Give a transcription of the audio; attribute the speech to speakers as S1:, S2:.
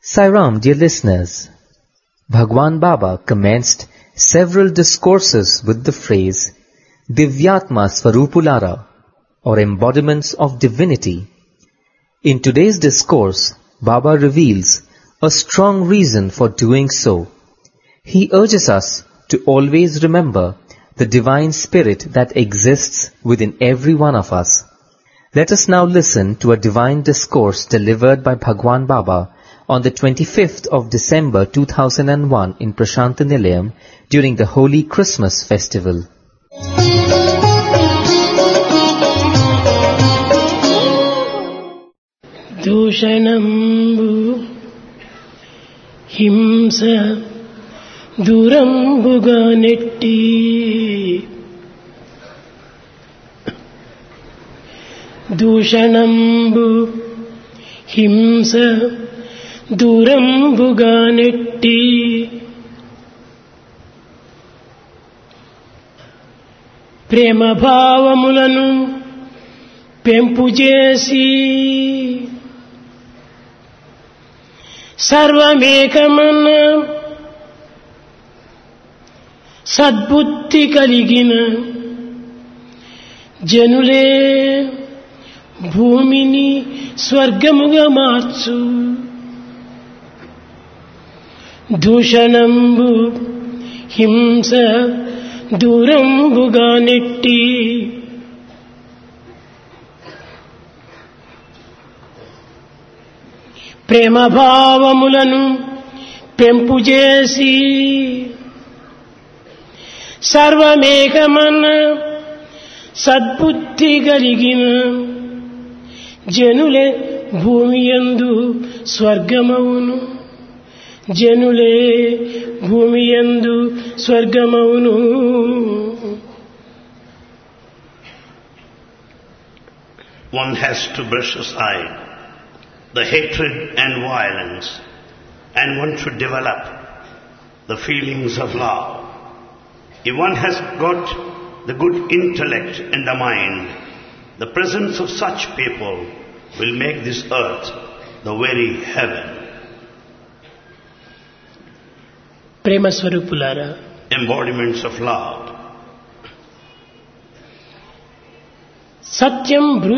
S1: Sairam, dear listeners, Bhagwan Baba commenced several discourses with the phrase Divyatma Svarupulara, or embodiments of divinity. In today's discourse, Baba reveals a strong reason for doing so. He urges us to always remember the divine spirit that exists within every one of us. Let us now listen to a divine discourse delivered by Bhagwan Baba on the 25th of December 2001 in Prashanta Nilayam during the Holy Christmas festival.
S2: Dushanambu himsa durambuga netti Dushanambu himsa durambuga netti ప్రేమ భావములను పెంపు చేసి సర్వమేకమన్న సద్బుద్ధి కలిగిన జనులే భూమిని స్వర్గముగా మార్చు దూషణంబు హింస దూరంబుగా నెట్టి ప్రేమ భావములను పెంపు చేసి సర్వమేకమన్న సద్బుద్ధి కలిగిన జనులే భూమియందు స్వర్గమవును జనులే భూమియందు స్వర్గమవును.
S3: One has to brush aside the hatred and violence, and one should develop the feelings of love. If one has got the good intellect and the mind, the presence of such people will make this earth the very heaven.
S2: ప్రేమ స్వరూపులారా,
S3: Embodiments of love.
S2: Satyam